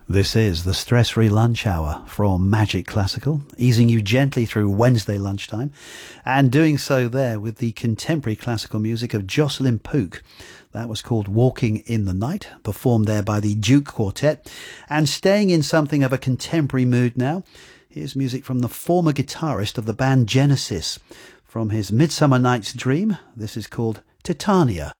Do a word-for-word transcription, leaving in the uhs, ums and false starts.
This is the Stress-Free Lunch Hour from Magic Classical, easing you gently through Wednesday lunchtime, and doing so there with the contemporary classical music of Jocelyn Pook. That was called Walking in the Night, performed there by the Duke Quartet. And staying in something of a contemporary mood now, here's music from the former guitarist of the band Genesis. From his Midsummer Night's Dream, this is called Titania.